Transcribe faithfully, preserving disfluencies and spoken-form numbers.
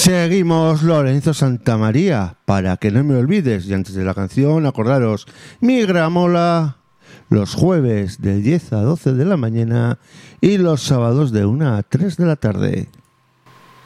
Seguimos Lorenzo Santamaría, para que no me olvides. Y antes de la canción, acordaros, mi gramola los jueves de diez a doce de la mañana y los sábados de una a tres de la tarde.